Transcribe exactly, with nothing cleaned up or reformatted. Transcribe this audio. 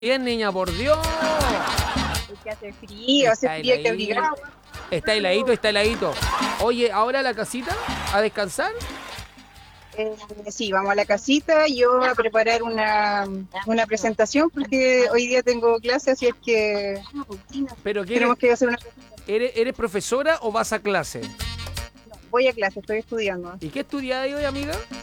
Bien, niña, por Dios. Porque hace frío, hace Está frío que heladito. abrigar. Está heladito, está heladito. Oye, ¿ahora a la casita? ¿A descansar? Eh, sí, vamos a la casita, yo a preparar una, una presentación porque hoy día tengo clase, así es que ¿Pero que eres, tenemos que hacer una presentación. eres, eres profesora o vas a clase? Voy a clase, estoy estudiando. ¿Y qué estudiáis hoy, amiga?